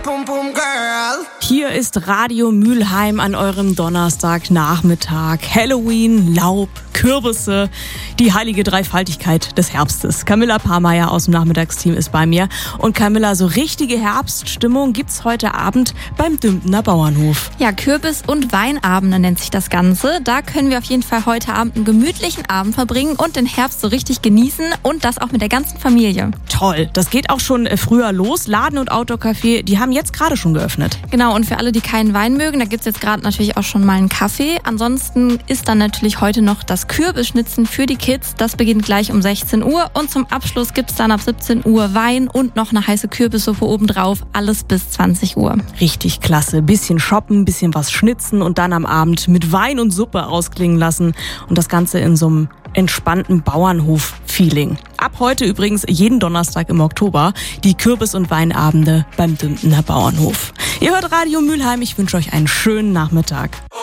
Hier ist Radio Mülheim an eurem Donnerstagnachmittag. Halloween, Laub, Kürbisse, die heilige Dreifaltigkeit des Herbstes. Camilla Pahrmeier aus dem Nachmittagsteam ist bei mir. Und Camilla, so richtige Herbststimmung gibt's heute Abend beim Dümpener Bauernhof. Ja, Kürbis- und Weinabende nennt sich das Ganze. Da können wir auf jeden Fall heute Abend einen gemütlichen Abend verbringen und den Herbst so richtig genießen und das auch mit der ganzen Familie. Toll, das geht auch schon früher los. Laden- und Outdoor-Café, die haben jetzt gerade schon geöffnet. Genau, und für alle, die keinen Wein mögen, da gibt's jetzt gerade natürlich auch schon mal einen Kaffee. Ansonsten ist dann natürlich heute noch das Kürbisschnitzen für die Kids. Das beginnt gleich um 16 Uhr und zum Abschluss gibt's dann ab 17 Uhr Wein und noch eine heiße Kürbissuppe obendrauf. Alles bis 20 Uhr. Richtig klasse. Bisschen shoppen, bisschen was schnitzen und dann am Abend mit Wein und Suppe ausklingen lassen. Und das Ganze in so einem entspannten Bauernhof-Feeling. Ab heute übrigens jeden Donnerstag im Oktober die Kürbis- und Weinabende beim Dümpener Bauernhof. Ihr hört Radio Mülheim. Ich wünsche euch einen schönen Nachmittag.